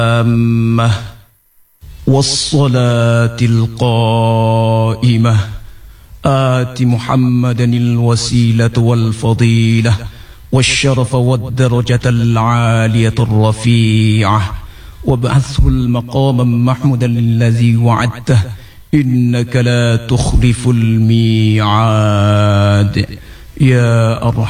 والصلاة القائمة آت محمدا الوسيلة والفضيلة والشرف والدرجة العالية الرفيعة وابعثه المقام محمودا الذي وعدته إنك لا تخلف الميعاد يا أرحم